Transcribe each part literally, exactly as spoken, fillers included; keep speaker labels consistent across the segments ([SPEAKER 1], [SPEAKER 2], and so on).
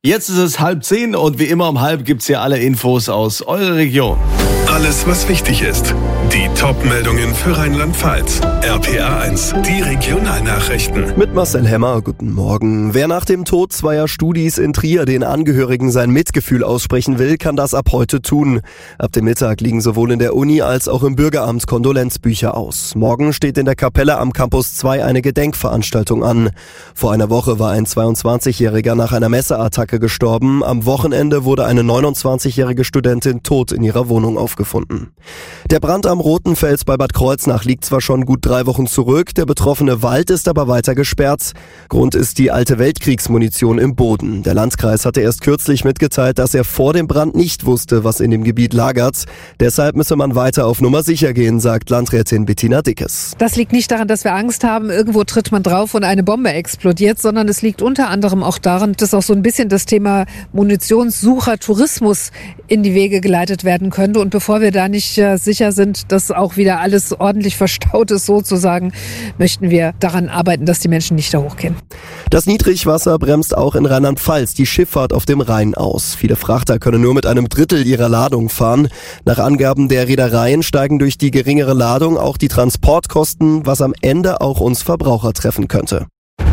[SPEAKER 1] Jetzt ist es halb zehn und wie immer um halb gibt's hier alle Infos aus eurer Region.
[SPEAKER 2] Alles, was wichtig ist. Die Top-Meldungen für Rheinland-Pfalz. R P R eins, die Regionalnachrichten.
[SPEAKER 3] Mit Marcel Hemmer, guten Morgen. Wer nach dem Tod zweier Studis in Trier den Angehörigen sein Mitgefühl aussprechen will, kann das ab heute tun. Ab dem Mittag liegen sowohl in der Uni als auch im Bürgeramt Kondolenzbücher aus. Morgen steht in der Kapelle am Campus zwei eine Gedenkveranstaltung an. Vor einer Woche war ein zweiundzwanzigjähriger nach einer Messerattacke gestorben. Am Wochenende wurde eine neunundzwanzigjährige Studentin tot in ihrer Wohnung aufgefunden. Der Brand am Roten Fels bei Bad Kreuznach liegt zwar schon gut drei Wochen zurück, der betroffene Wald ist aber weiter gesperrt. Grund ist die alte Weltkriegsmunition im Boden. Der Landkreis hatte erst kürzlich mitgeteilt, dass er vor dem Brand nicht wusste, was in dem Gebiet lagert. Deshalb müsse man weiter auf Nummer sicher gehen, sagt Landrätin Bettina Dickes.
[SPEAKER 4] Das liegt nicht daran, dass wir Angst haben, irgendwo tritt man drauf und eine Bombe explodiert, sondern es liegt unter anderem auch daran, dass auch so ein bisschen das Thema Munitionssucher, Tourismus in die Wege geleitet werden könnte. Und bevor wir da nicht äh, sicher sind, dass auch wieder alles ordentlich verstaut ist sozusagen, möchten wir daran arbeiten, dass die Menschen nicht da hochgehen.
[SPEAKER 3] Das Niedrigwasser bremst auch in Rheinland-Pfalz die Schifffahrt auf dem Rhein aus. Viele Frachter können nur mit einem Drittel ihrer Ladung fahren. Nach Angaben der Reedereien steigen durch die geringere Ladung auch die Transportkosten, was am Ende auch uns Verbraucher treffen könnte.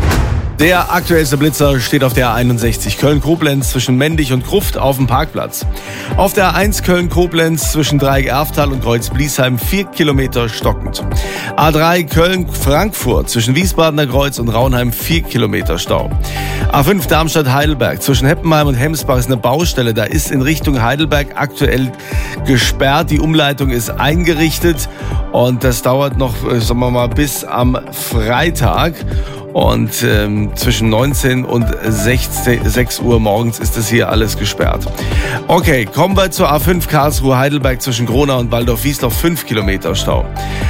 [SPEAKER 1] Der aktuellste Blitzer steht auf der A einundsechzig Köln-Koblenz zwischen Mendig und Gruft auf dem Parkplatz. Auf der A eins Köln-Koblenz zwischen Dreieck-Erftal und Kreuz-Bliesheim vier Kilometer stockend. A drei Köln-Frankfurt zwischen Wiesbadener Kreuz und Raunheim vier Kilometer Stau. A fünf Darmstadt-Heidelberg zwischen Heppenheim und Hemsbach ist eine Baustelle. Da ist in Richtung Heidelberg aktuell gesperrt. Die Umleitung ist eingerichtet und das dauert noch, sagen wir mal, bis am Freitag. Und ähm, zwischen neunzehn und sechs Uhr morgens ist das hier alles gesperrt. Okay, kommen wir zur A fünf Karlsruhe-Heidelberg zwischen Gronau und Waldorf-Wiesloch, fünf Kilometer Stau.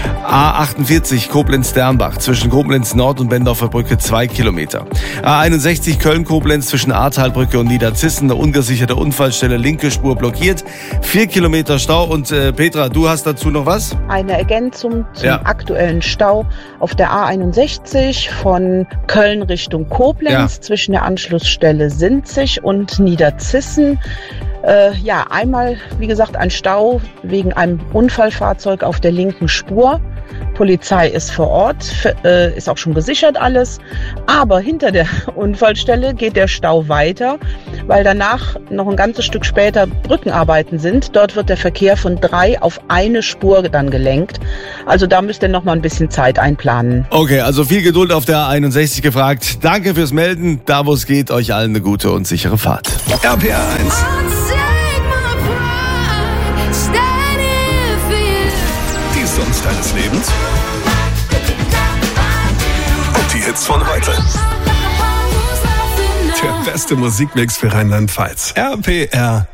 [SPEAKER 1] A achtundvierzig Koblenz-Dernbach zwischen Koblenz Nord und Bendorfer Brücke, zwei Kilometer. A einundsechzig Köln-Koblenz zwischen Ahrtalbrücke und Niederzissen, eine ungesicherte Unfallstelle, linke Spur blockiert, vier Kilometer Stau. Und äh, Petra, du hast dazu noch was?
[SPEAKER 5] Eine Ergänzung zum
[SPEAKER 1] ja.
[SPEAKER 5] aktuellen Stau auf der A einundsechzig von Köln Richtung Koblenz ja. zwischen der Anschlussstelle Sinzig und Niederzissen. Äh, ja, einmal, wie gesagt, ein Stau wegen einem Unfallfahrzeug auf der linken Spur. Polizei ist vor Ort, äh, ist auch schon gesichert alles. Aber hinter der Unfallstelle geht der Stau weiter, weil danach noch ein ganzes Stück später Brückenarbeiten sind. Dort wird der Verkehr von drei auf eine Spur dann gelenkt. Also da müsst ihr noch mal ein bisschen Zeit einplanen.
[SPEAKER 1] Okay, also viel Geduld auf der A einundsechzig gefragt. Danke fürs Melden. Da wo es geht, euch allen eine gute und sichere Fahrt.
[SPEAKER 2] R P R eins. Die Songs deines Lebens. Und die Hits von heute. Der beste Musikmix für Rheinland-Pfalz. R P R